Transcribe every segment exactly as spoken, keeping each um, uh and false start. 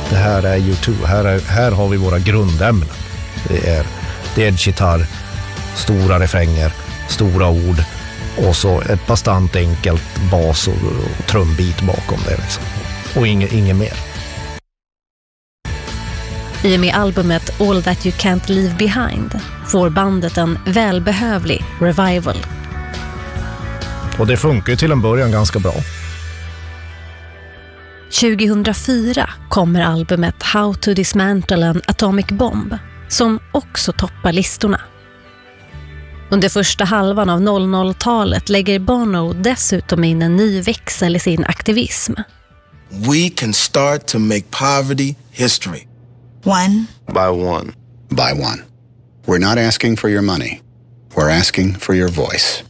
det här är U två. Här, är, här har vi våra grundämnen. Det är ledgitarr, stora refränger, stora ord och så ett bastant enkelt bas och, och trumbit bakom det liksom. Och inget, inget mer. I och med albumet All That You Can't Leave Behind får bandet en välbehövlig revival. Och det funkar ju till en början ganska bra. tjugohundrafyra kommer albumet How to Dismantle an Atomic Bomb som också toppar listorna. Under första halvan av noll noll-talet lägger Bono dessutom in en ny växel i sin aktivism. We can start to make poverty history. One. By one. By one. We're not asking for your money. We're asking for your voice.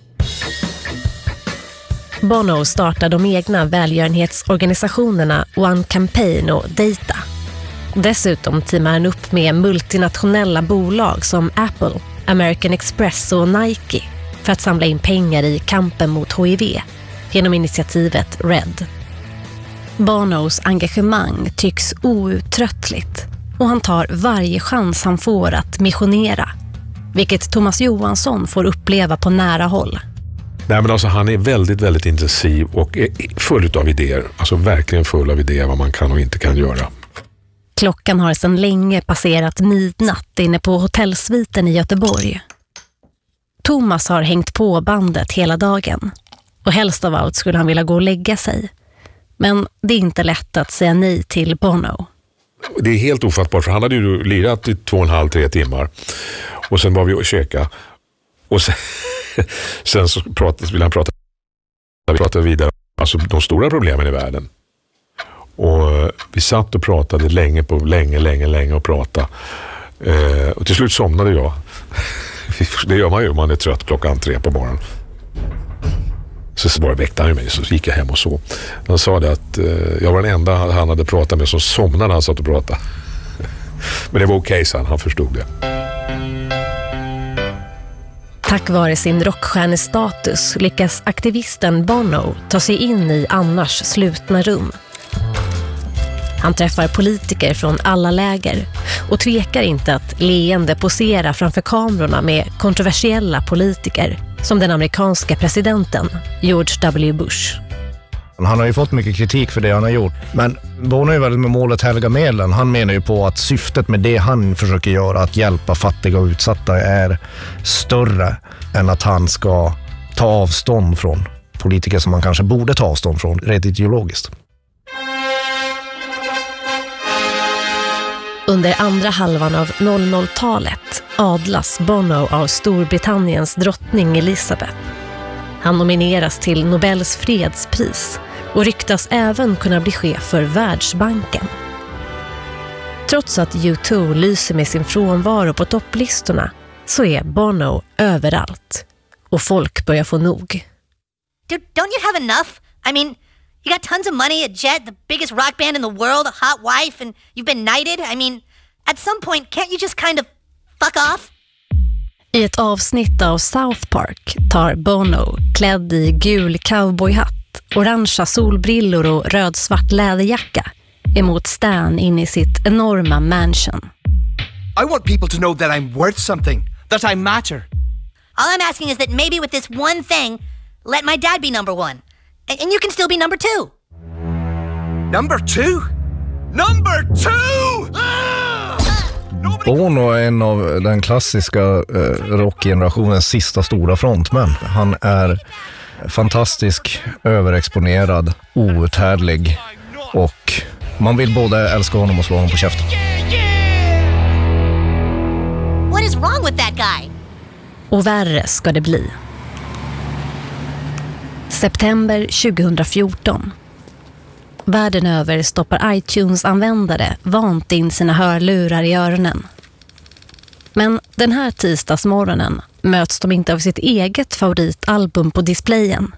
Bono startar de egna välgörenhetsorganisationerna One Campaign och Data. Dessutom teamar han upp med multinationella bolag som Apple, American Express och Nike för att samla in pengar i kampen mot H I V genom initiativet RED. Bonos engagemang tycks outtröttligt och han tar varje chans han får att missionera, vilket Thomas Johansson får uppleva på nära håll. Nej, men alltså, han är väldigt, väldigt intensiv och är full av idéer. Alltså verkligen full av idéer vad man kan och inte kan göra. Klockan har sedan länge passerat midnatt inne på hotellsviten i Göteborg. Thomas har hängt på bandet hela dagen och helst av allt skulle han vilja gå och lägga sig. Men det är inte lätt att säga nej till Bono. Det är helt ofattbart, för han hade ju lirat i två och en halv, tre timmar. Och sen var vi och käka. Och sen, sen så pratade, ville han prata, prata vidare. Alltså de stora problemen i världen. Och vi satt och pratade länge på länge, länge, länge och prata. Eh, och till slut somnade jag. Det gör man ju om man är trött klockan tre på morgonen. Så bara väckte han mig, så gick jag hem och så. Han sa det att eh, jag var den enda han hade pratat med som somnade när han satt och pratade. Men det var okej, så han, han förstod det. Tack vare sin rockstjärnestatus lyckas aktivisten Bono ta sig in i annars slutna rum. Han träffar politiker från alla läger och tvekar inte att leende posera framför kamerorna med kontroversiella politiker som den amerikanska presidenten George W. Bush. Han har ju fått mycket kritik för det han har gjort. Men Bono är ju väldigt med målet helga medlen. Han menar ju på att syftet med det han försöker göra, att hjälpa fattiga och utsatta, är större än att han ska ta avstånd från politiker som man kanske borde ta avstånd från rent ideologiskt. Under andra halvan av noll noll-talet adlas Bono av Storbritanniens drottning Elizabeth. Han nomineras till Nobels fredspris och ryktas även kunna bli chef för Världsbanken. Trots att U två lyser med sin frånvaro på topplistorna så är Bono överallt och folk börjar få nog. Dude, don't you have enough? I mean, you got tons of money, a jet, the biggest rock band in the world, a hot wife, and you've been knighted. I mean, at some point, can't you just kind of fuck off? I ett avsnitt av South Park tar Bono, klädd i gul cowboyhatt, orangea solbrillor och röd-svart läderjacka, emot Stan in i sitt enorma mansion. I want people to know that I'm worth something, that I matter. All I'm asking is that maybe with this one thing, let my dad be number one. And, and you can still be number two. Number two? Number two! Ah! Bono är en av den klassiska eh, rockgenerationens sista stora frontmän. Han är fantastisk, överexponerad, outhärdlig och man vill både älska honom och slå honom på käften. What is wrong with that guy? Och värre ska det bli. September tjugohundrafjorton. Världen över stoppar iTunes-användare vant in sina hörlurar i öronen. Men den här tisdagsmorgonen möts de inte av sitt eget favoritalbum på displayen.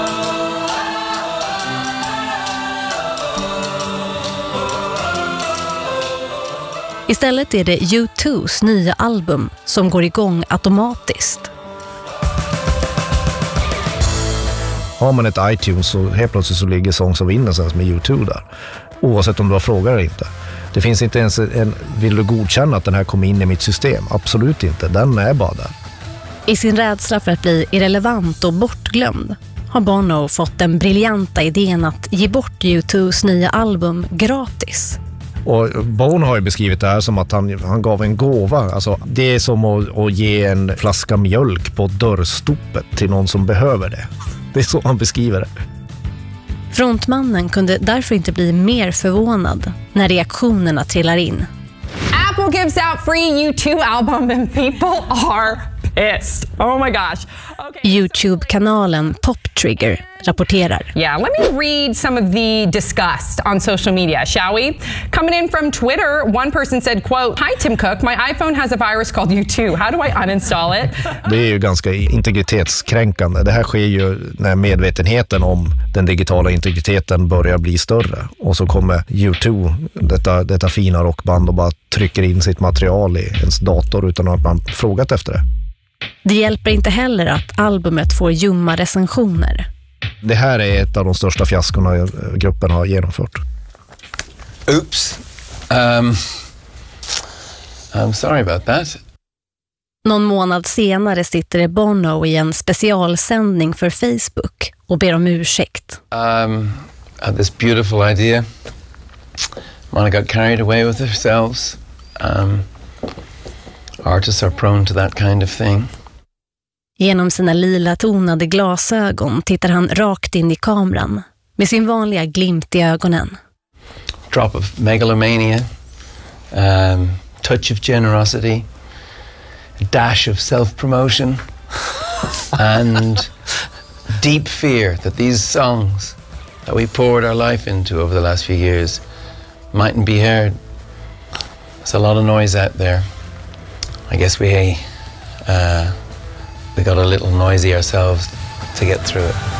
Istället är det U tvås nya album som går igång automatiskt. Har man ett iTunes så helt plötsligt så ligger Songs of Innocence med U två där. Oavsett om du har frågor eller inte. Det finns inte ens en, vill du godkänna att den här kom in i mitt system? Absolut inte, den är bara där. I sin rädsla för att bli irrelevant och bortglömd har Bono fått den briljanta idén att ge bort U tvås nya album gratis. Och Bono har ju beskrivit det här som att han, han gav en gåva. Alltså, det är som att, att ge en flaska mjölk på dörrstoppet till någon som behöver det. Det är så han beskriver det. Frontmannen kunde därför inte bli mer förvånad när reaktionerna trillar in. Apple gives out free U two album and people are pissed. Oh my gosh. Okay. YouTube-kanalen Pop Trigger rapporterar. Yeah, let me read some of the disgust on social media, shall we? Coming in from Twitter, one person said, quote, "Hi Tim Cook, my iPhone has a virus called U two. How do I uninstall it?" Det är ju ganska integritetskränkande. Det här sker ju när medvetenheten om den digitala integriteten börjar bli större. Och så kommer U två, detta, detta fina rockband, och bara trycker in sitt material i ens dator utan att man frågat efter det. Det hjälper inte heller att albumet får ljumma recensioner. Det här är ett av de största fiaskorna gruppen har genomfört. Oops. Um, I'm sorry about that. Någon månad senare sitter Bono i en specialsändning för Facebook och ber om ursäkt. Um, I had this beautiful idea. Monica got carried away with themselves. Um, artists are prone to that kind of thing. Genom sina lila tonade glasögon tittar han rakt in i kameran med sin vanliga glimt i ögonen. Drop of megalomania, um, touch of generosity, a dash of self-promotion, and deep fear that these songs that we poured our life into over the last few years mightn't be heard. There's a lot of noise out there. I guess we uh, we got a little noisy ourselves to get through it.